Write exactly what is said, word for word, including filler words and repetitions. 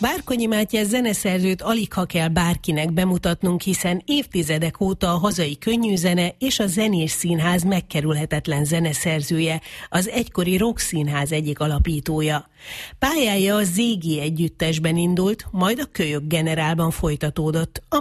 Várkonyi Mátyás zeneszerzőt aligha kell bárkinek bemutatnunk, hiszen évtizedek óta a hazai könnyűzene és a zenés színház megkerülhetetlen zeneszerzője, az egykori Rock Színház egyik alapítója. Pályája a Zégi együttesben indult, majd a Kölyök Generálban folytatódott,